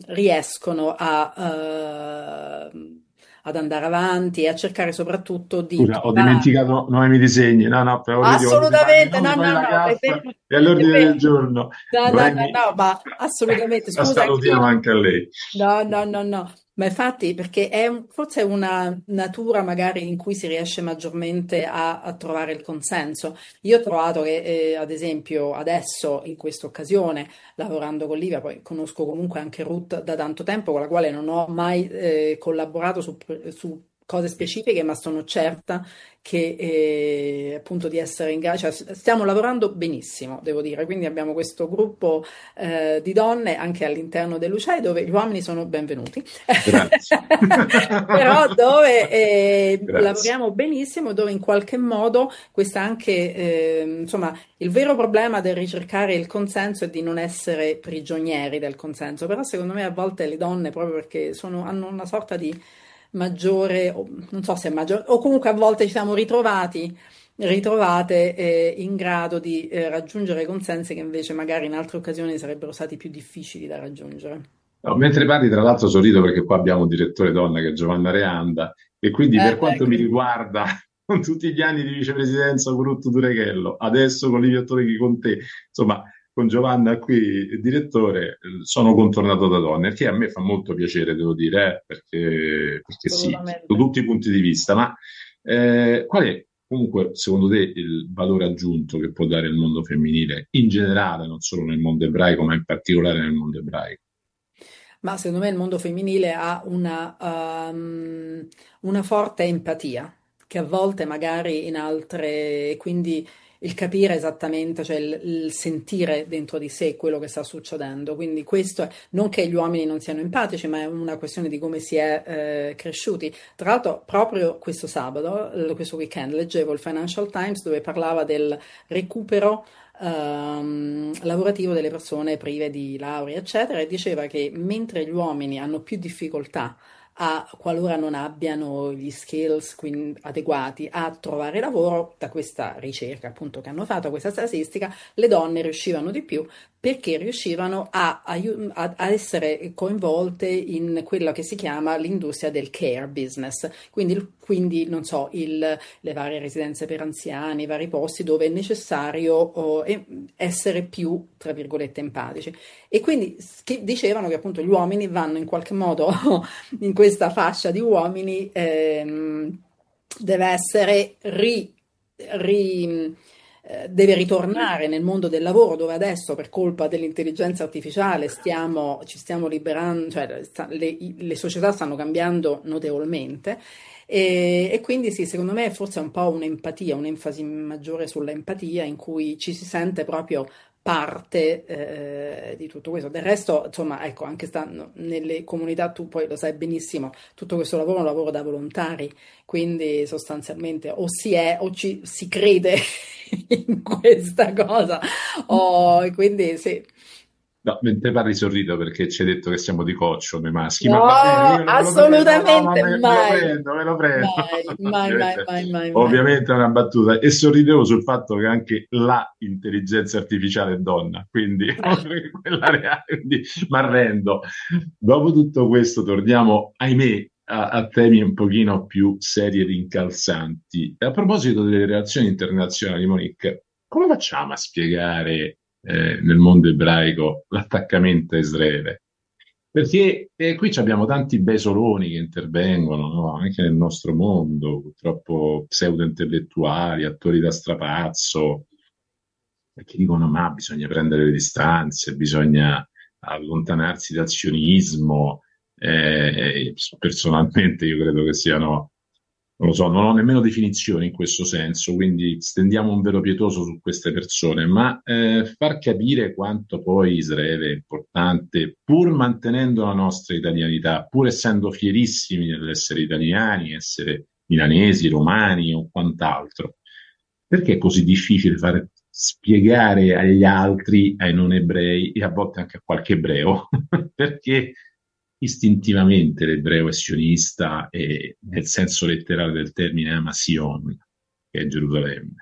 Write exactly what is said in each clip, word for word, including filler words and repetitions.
riescono a, eh, ad andare avanti e a cercare soprattutto di Scusa, ho trovare. dimenticato, non mi disegni, no, no, però vedi, ho nominato i Assolutamente, no, nomi, poi no, la no, è gaffa vero, è è all'ordine del vero. giorno. No, no, no, Noemi, no, ma assolutamente, la scusa, salutiamo anch'io. anche a lei. No, no, no, no, ma infatti perché è un- forse è una natura magari in cui si riesce maggiormente a, a trovare il consenso. Io ho trovato che, eh, ad esempio, adesso, in questa occasione, lavorando con Livia, poi conosco comunque anche Ruth da tanto tempo, con la quale non ho mai eh, collaborato su, su cose specifiche, ma sono certa che eh, appunto di essere in grado, cioè stiamo lavorando benissimo, devo dire, quindi abbiamo questo gruppo eh, di donne anche all'interno dell'U C E dove gli uomini sono benvenuti, Grazie. però dove eh, Grazie. lavoriamo benissimo, dove in qualche modo questa anche, eh, insomma, il vero problema del ricercare il consenso è di non essere prigionieri del consenso, però secondo me a volte le donne, proprio perché sono- hanno una sorta di maggiore, o non so se è maggiore, o comunque a volte ci siamo ritrovati, ritrovate eh, in grado di eh, raggiungere consensi che invece magari in altre occasioni sarebbero stati più difficili da raggiungere. No, mentre parli, tra l'altro, sorrido perché qua abbiamo un direttore donna che è Giovanna Reanda e quindi Eh, per quanto mi ecco. riguarda, con tutti gli anni di vicepresidenza con Ruth Durechello, adesso con Livio Torrichi con te, insomma, con Giovanna qui, direttore, eh, sono contornato da donne, che a me fa molto piacere, devo dire, eh, perché, perché sì, da Assolutamente. tutti i punti di vista, ma eh, qual è comunque, secondo te, il valore aggiunto che può dare il mondo femminile in generale, non solo nel mondo ebraico, ma in particolare nel mondo ebraico? Ma secondo me il mondo femminile ha una, um, una forte empatia, che a volte magari in altre, quindi il capire esattamente, cioè il, il sentire dentro di sé quello che sta succedendo. Quindi questo è, non che gli uomini non siano empatici, ma è una questione di come si è eh, cresciuti. Tra l'altro, proprio questo sabato, eh, questo weekend, leggevo il Financial Times dove parlava del recupero ehm, lavorativo delle persone prive di laurea, eccetera, e diceva che mentre gli uomini hanno più difficoltà a, qualora non abbiano gli skills quin- adeguati a trovare lavoro, da questa ricerca appunto che hanno fatto, questa statistica, le donne riuscivano di più perché riuscivano a, aiu- a- a essere coinvolte in quella che si chiama l'industria del care business, quindi, il- quindi non so, il, le varie residenze per anziani, i vari posti dove è necessario oh, e- essere più, tra virgolette, empatici. E quindi che dicevano che appunto gli uomini vanno in qualche modo in questa fascia di uomini, ehm, deve essere ri, ri- eh, deve ritornare nel mondo del lavoro dove adesso per colpa dell'intelligenza artificiale stiamo, ci stiamo liberando, cioè sta- le, le società stanno cambiando notevolmente e, e quindi sì, secondo me forse è un po' un'empatia, un'enfasi maggiore sull'empatia in cui ci si sente proprio parte eh, di tutto questo. Del resto, insomma, ecco, anche stando nelle comunità, tu poi lo sai benissimo, tutto questo lavoro è un lavoro da volontari, quindi sostanzialmente o si è o ci si crede in questa cosa, o e quindi sì. No, mentre parli sorrido perché ci hai detto che siamo di coccio noi maschi, No, ma va bene, io me lo prendo, no, no, ma assolutamente me, me lo mai, prendo, me lo prendo. mai, mai, mai, Ovviamente, mai, mai, mai. ovviamente è una battuta. E sorridevo sul fatto che anche la intelligenza artificiale è donna, quindi oltre che quella reale, quindi mi arrendo. Dopo tutto questo torniamo, ahimè, a, a temi un pochino più seri ed incalzanti. A proposito delle relazioni internazionali, Monique, come facciamo a spiegare eh, nel mondo ebraico l'attaccamento a Israele? Perché eh, qui ci abbiamo tanti bei soloni che intervengono, no? Anche nel nostro mondo, purtroppo pseudo-intellettuali, attori da strapazzo, che dicono ma bisogna prendere le distanze, bisogna allontanarsi dal sionismo. Eh, personalmente io credo che siano, non lo so, non ho nemmeno definizioni in questo senso, quindi stendiamo un velo pietoso su queste persone, ma eh, far capire quanto poi Israele è importante, pur mantenendo la nostra italianità, pur essendo fierissimi nell'essere italiani, essere milanesi, romani o quant'altro. Perché è così difficile fare spiegare agli altri, ai non ebrei e a volte anche a qualche ebreo, perché istintivamente l'ebreo è sionista e nel senso letterale del termine ama Sion, che è Gerusalemme.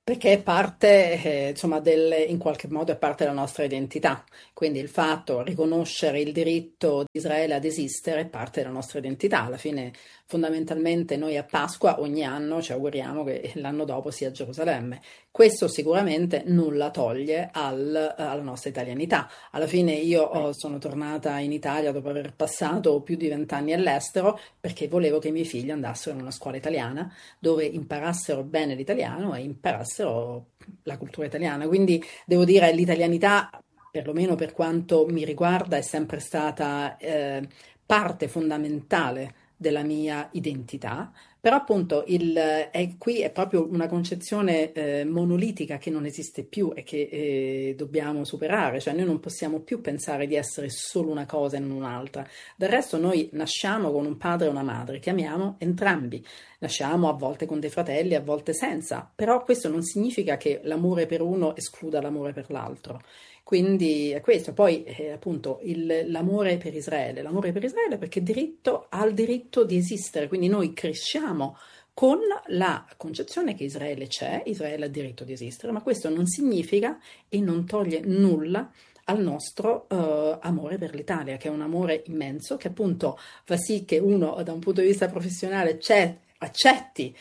Perché è parte, eh, insomma, del, in qualche modo è parte della nostra identità. Quindi il fatto, riconoscere il diritto di Israele ad esistere è parte della nostra identità. Alla fine, fondamentalmente, noi a Pasqua ogni anno ci auguriamo che l'anno dopo sia a Gerusalemme. Questo sicuramente nulla toglie al- alla nostra italianità. Alla fine io oh, sono tornata in Italia dopo aver passato più di vent'anni all'estero perché volevo che i miei figli andassero in una scuola italiana dove imparassero bene l'italiano e imparassero la cultura italiana. Quindi devo dire, l'italianità, perlomeno per quanto mi riguarda, è sempre stata eh, parte fondamentale della mia identità, però appunto il, è, qui è proprio una concezione eh, monolitica che non esiste più e che eh, dobbiamo superare, cioè noi non possiamo più pensare di essere solo una cosa e non un'altra. Del resto noi nasciamo con un padre e una madre che amiamo entrambi. Nasciamo a volte con dei fratelli, a volte senza, però questo non significa che l'amore per uno escluda l'amore per l'altro. Quindi è questo. Poi, eh, appunto, il- l'amore per Israele, l'amore per Israele perché diritto, ha il diritto di esistere, quindi noi cresciamo con la concezione che Israele c'è, Israele ha il diritto di esistere, ma questo non significa e non toglie nulla al nostro eh, amore per l'Italia, che è un amore immenso, che appunto fa sì che uno da un punto di vista professionale c'è, accetti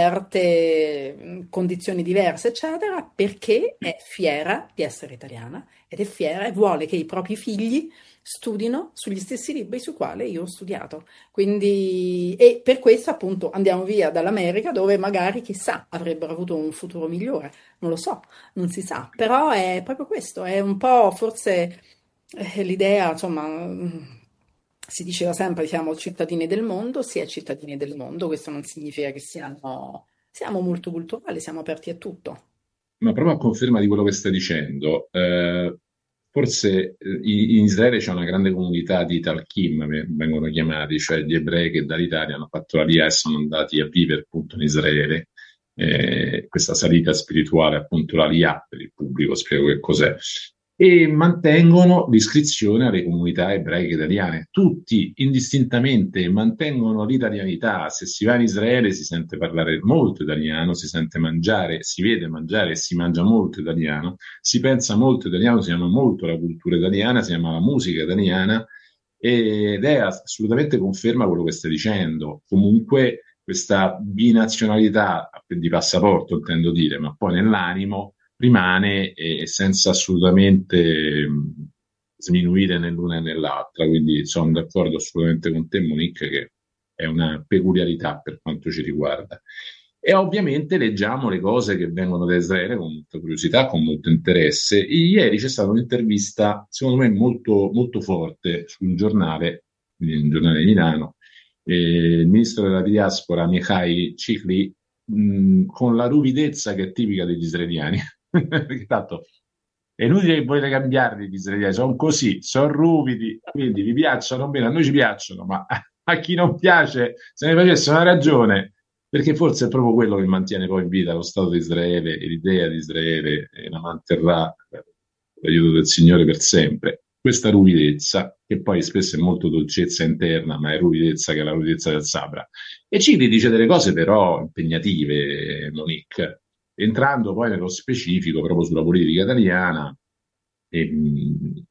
certe mh, condizioni diverse, eccetera, perché è fiera di essere italiana ed è fiera e vuole che i propri figli studino sugli stessi libri sui quali io ho studiato. Quindi, e per questo appunto andiamo via dall'America dove magari, chissà, avrebbero avuto un futuro migliore. Non lo so, non si sa, però è proprio questo, è un po' forse eh, l'idea, insomma, mh, si diceva sempre siamo cittadini del mondo, si è cittadini del mondo, questo non significa che siamo, siamo molto culturali, siamo aperti a tutto. Ma proprio a conferma di quello che stai dicendo, eh, forse eh, in Israele c'è una grande comunità di Talchim, ve- vengono chiamati, cioè gli ebrei che dall'Italia hanno fatto la via e sono andati a vivere appunto in Israele. Eh, questa salita spirituale, appunto la Liyà, per il pubblico spiego che cos'è, e mantengono l'iscrizione alle comunità ebraiche italiane. Tutti indistintamente mantengono l'italianità. Se si va in Israele si sente parlare molto italiano, si sente mangiare, si vede mangiare e si mangia molto italiano, si pensa molto italiano, si ama molto la cultura italiana, si ama la musica italiana ed è assolutamente conferma quello che stai dicendo. Comunque questa binazionalità di passaporto, intendo dire, ma poi nell'animo rimane e senza assolutamente mh, sminuire né l'una né l'altra. Quindi sono d'accordo assolutamente con te, Monique, che è una peculiarità per quanto ci riguarda. E ovviamente leggiamo le cose che vengono da Israele con molta curiosità, con molto interesse. Ieri c'è stata un'intervista, secondo me, molto, molto forte sul giornale, quindi un giornale di Milano, eh, il ministro della diaspora, Mihai Cicli, mh, con la ruvidezza che è tipica degli israeliani. Perché tanto è inutile che volete cambiarli gli israeliani, sono così, sono ruvidi, quindi vi piacciono bene, a noi ci piacciono, ma a chi non piace se ne facesse una ragione, perché forse è proprio quello che mantiene poi in vita lo Stato di Israele e l'idea di Israele e la manterrà eh, con l'aiuto del Signore per sempre. Questa ruvidezza, che poi spesso è molto dolcezza interna, ma è ruvidezza che è la ruvidezza del Sabra. E Cili dice delle cose però impegnative, Monique, entrando poi nello specifico proprio sulla politica italiana, e, mh,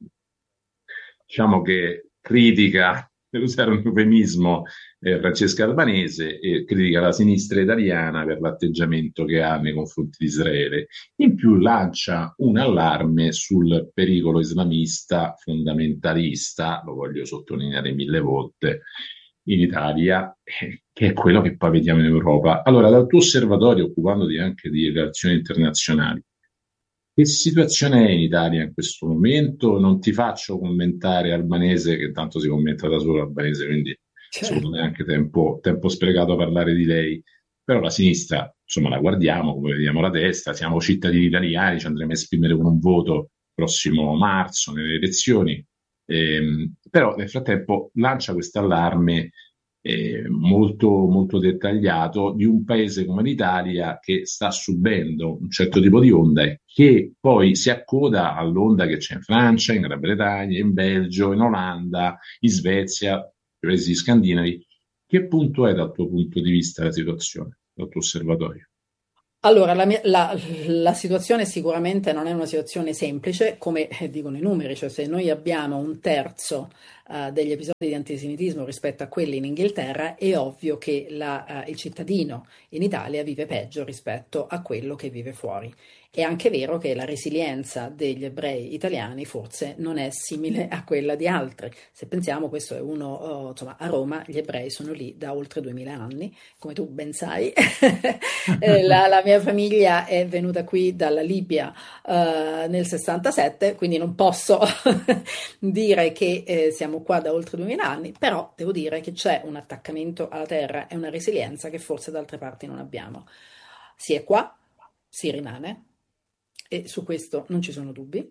diciamo che critica, per usare un eufemismo, eh, Francesca Albanese e critica la sinistra italiana per l'atteggiamento che ha nei confronti di Israele. In più lancia un allarme sul pericolo islamista fondamentalista, lo voglio sottolineare mille volte, in Italia, eh, che è quello che poi vediamo in Europa. Allora, dal tuo osservatorio, occupandoti anche di relazioni internazionali, che situazione è in Italia in questo momento? Non ti faccio commentare Albanese, che tanto si commenta da solo Albanese, quindi secondo me è Certo. anche tempo, tempo sprecato a parlare di lei. Però la sinistra, insomma, la guardiamo, come vediamo la destra, siamo cittadini italiani, ci andremo a esprimere con un voto prossimo marzo nelle elezioni. Ehm, però nel frattempo lancia questo allarme eh, molto, molto dettagliato di un paese come l'Italia che sta subendo un certo tipo di onda e che poi si accoda all'onda che c'è in Francia, in Gran Bretagna, in Belgio, in Olanda, in Svezia, i paesi scandinavi. Che punto è dal tuo punto di vista la situazione, dal tuo osservatorio? Allora, la, mia- la- la situazione sicuramente non è una situazione semplice, come eh, dicono i numeri, cioè se noi abbiamo un terzo eh, degli episodi di antisemitismo rispetto a quelli in Inghilterra, è ovvio che la, eh, il cittadino in Italia vive peggio rispetto a quello che vive fuori. È anche vero che la resilienza degli ebrei italiani forse non è simile a quella di altri. Se pensiamo, questo è uno, oh, insomma, a Roma gli ebrei sono lì da oltre duemila anni, come tu ben sai. Eh, La, la mia famiglia è venuta qui dalla Libia eh, nel sessantasette, quindi non posso dire che eh, siamo qua da oltre duemila anni, però devo dire che c'è un attaccamento alla terra e una resilienza che forse da altre parti non abbiamo. Si è qua, si rimane, e su questo non ci sono dubbi.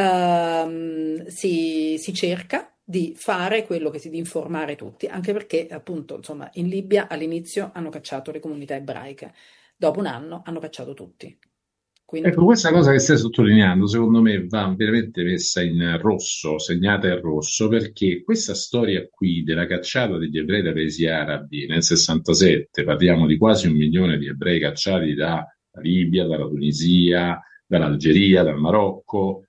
Ehm, si, si cerca di fare quello che si di informare tutti, anche perché appunto, insomma, in Libia all'inizio hanno cacciato le comunità ebraiche, dopo un anno hanno cacciato tutti. Quindi Ecco, questa cosa che stai sottolineando, secondo me, va veramente messa in rosso, segnata in rosso, perché questa storia qui della cacciata degli ebrei dai paesi arabi nel sessantasette, parliamo di quasi un milione di ebrei cacciati dalla Libia, dalla Tunisia, dall'Algeria, dal Marocco,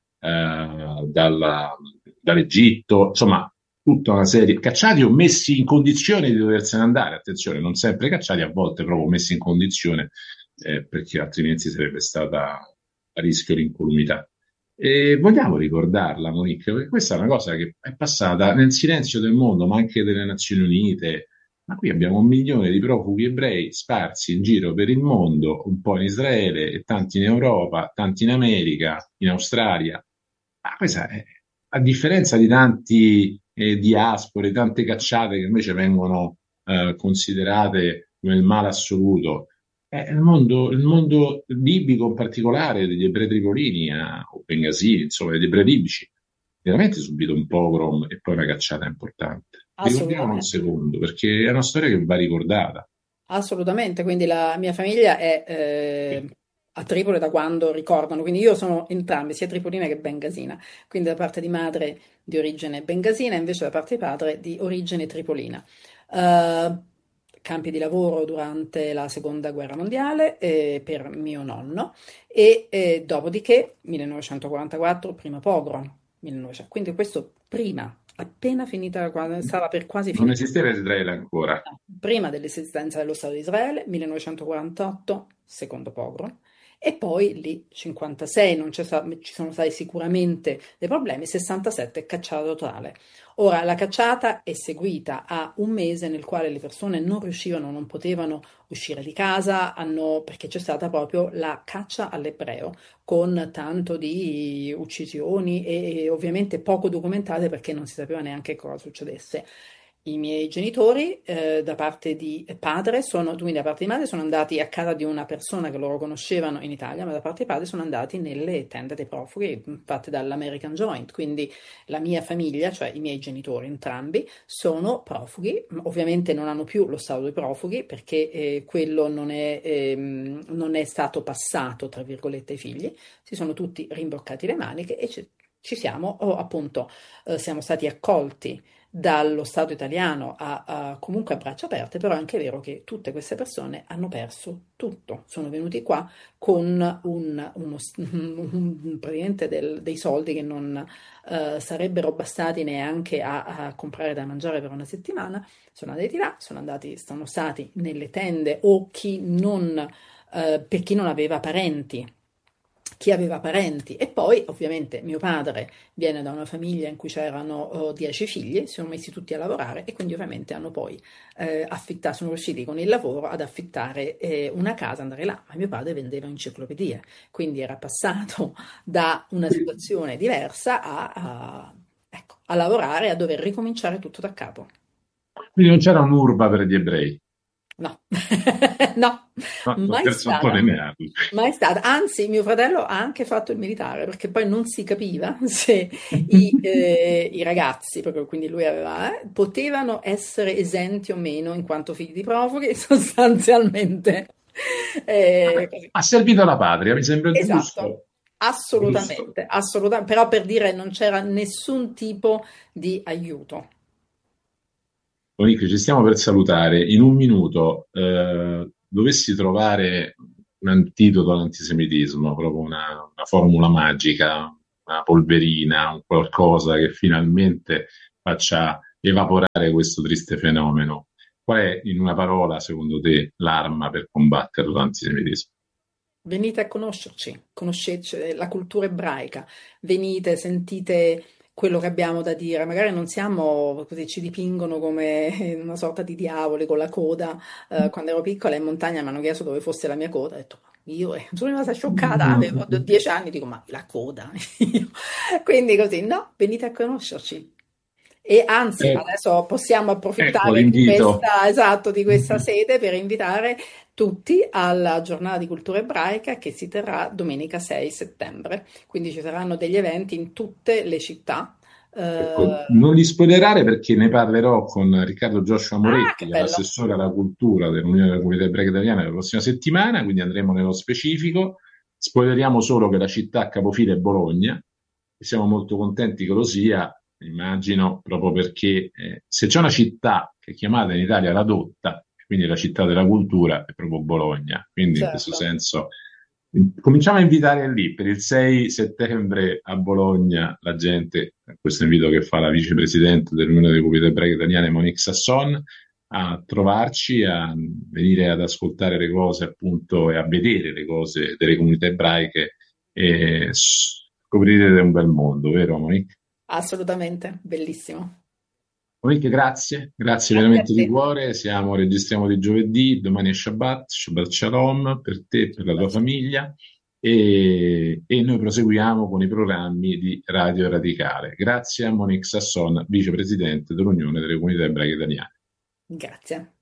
eh, dalla- dall'Egitto, insomma, tutta una serie, cacciati o messi in condizione di doversene andare, attenzione, non sempre cacciati, a volte proprio messi in condizione eh, perché altrimenti sarebbe stata a rischio l'incolumità. E vogliamo ricordarla, Monique, perché questa è una cosa che è passata nel silenzio del mondo, ma anche delle Nazioni Unite. Ma qui abbiamo un milione di profughi ebrei sparsi in giro per il mondo, un po' in Israele, e tanti in Europa, tanti in America, in Australia. Ma questa è, a differenza di tanti eh, diaspore, tante cacciate che invece vengono eh, considerate come il male assoluto, eh, il mondo, il mondo libico in particolare, degli ebrei tripolini a, o bengasini, insomma, degli ebrei libici, veramente subito un pogrom e poi una cacciata importante. Ricordiamolo un assolutamente. secondo, perché è una storia che va ricordata. Assolutamente, quindi la mia famiglia è eh, a Tripoli da quando ricordano, quindi io sono entrambi, sia tripolina che bengasina, quindi da parte di madre di origine bengasina, invece da parte di padre di origine tripolina. Eh, campi di lavoro durante la seconda guerra mondiale eh, per mio nonno e eh, dopodiché millenovecentoquarantaquattro, prima pogrom, millenovecento, quindi questo prima, appena finita, quando stava per quasi Non finire. esisteva Israele ancora. Prima dell'esistenza dello Stato di Israele, millenovecentoquarantotto, secondo pogrom, e poi lì cinquantasei, non c'è sta- ci sono stati sicuramente dei problemi, sessantasette cacciata totale. Ora, la cacciata è seguita a un mese nel quale le persone non riuscivano, non potevano uscire di casa, hanno- perché c'è stata proprio la caccia all'ebreo, con tanto di uccisioni e, e ovviamente poco documentate perché non si sapeva neanche cosa succedesse. I miei genitori, eh, da parte di padre, sono, quindi da parte di madre, sono andati a casa di una persona che loro conoscevano in Italia, ma da parte di padre sono andati nelle tende dei profughi fatte dall'American Joint. Quindi la mia famiglia, cioè i miei genitori entrambi, sono profughi. Ovviamente non hanno più lo stato di profughi perché eh, quello non è, ehm, non è stato passato, tra virgolette, ai figli. Si sono tutti rimboccati le maniche e ci, ci siamo, o appunto, eh, siamo stati accolti dallo Stato italiano a, a- comunque a braccia aperte, però è anche vero che tutte queste persone hanno perso tutto, sono venuti qua con un, uno, un- praticamente del- dei soldi che non eh, sarebbero bastati neanche a, a comprare da mangiare per una settimana, sono andati là, sono andati, sono stati nelle tende o chi non, eh, per chi non aveva parenti. Chi aveva parenti e poi ovviamente mio padre viene da una famiglia in cui c'erano oh, dieci figli, si sono messi tutti a lavorare e quindi ovviamente hanno poi eh, affittato, sono riusciti con il lavoro ad affittare eh, una casa, andare là, ma mio padre vendeva enciclopedie, quindi era passato da una situazione diversa a, a, ecco, a lavorare, a dover ricominciare tutto da capo. Quindi non c'era un'urba per gli ebrei. No, no, No, mai per stata. sottolinearlo. Mai stata. Anzi, mio fratello ha anche fatto il militare perché poi non si capiva se i, eh, i ragazzi, proprio quindi lui aveva, eh, potevano essere esenti o meno in quanto figli di profughi, sostanzialmente. Eh, Vabbè, così. ha servito la patria, mi sembra Esatto, giusto. Giusto. assolutamente, assolutamente. Però per dire non c'era nessun tipo di aiuto. Monique, ci stiamo per salutare. In un minuto, eh, dovessi trovare un antidoto all'antisemitismo, proprio una, una formula magica, una polverina, un qualcosa che finalmente faccia evaporare questo triste fenomeno. Qual è, in una parola, secondo te, l'arma per combattere l'antisemitismo? Venite a conoscerci, conoscete la cultura ebraica, venite, sentite quello che abbiamo da dire. Magari non siamo così, ci dipingono come una sorta di diavoli con la coda. Eh, quando ero piccola in montagna mi hanno chiesto dove fosse la mia coda. Ho detto, "Ma io eh, sono rimasta scioccata, avevo do- dieci anni, dico, ma la coda?" Io- Quindi così, no, venite a conoscerci. E anzi, Eh, adesso possiamo ecco approfittare di l'invito. questa, esatto, di questa sede per invitare tutti alla giornata di cultura ebraica che si terrà domenica sei settembre. Quindi ci saranno degli eventi in tutte le città. Ecco, Eh, non li spoilerare perché ne parlerò con Riccardo Joshua ah, Moretti, che che è bello! l'assessore alla cultura dell'Unione delle Comunità Ebraiche Italiane, la prossima settimana, quindi andremo nello specifico. Spoileriamo solo che la città capofila è Bologna e siamo molto contenti che lo sia, immagino, proprio perché eh, se c'è una città che è chiamata in Italia la Dotta, quindi la città della cultura, è proprio Bologna. Quindi in questo Certo, senso cominciamo a invitare lì per il sei settembre a Bologna la gente, questo invito che fa la vicepresidente dell'Unione delle Comunità Ebraiche Italiane, Monique Sasson, a trovarci, a venire ad ascoltare le cose appunto e a vedere le cose delle comunità ebraiche e scoprirete un bel mondo, vero Monique? assolutamente, bellissimo. Monique, grazie, grazie Grazie a veramente di te. cuore. Siamo, registriamo di giovedì, domani è Shabbat, Shabbat Shalom per te e per la tua famiglia e, e noi proseguiamo con i programmi di Radio Radicale. Grazie a Monique Sasson, vicepresidente dell'Unione delle Comunità Ebraiche Italiane. Grazie.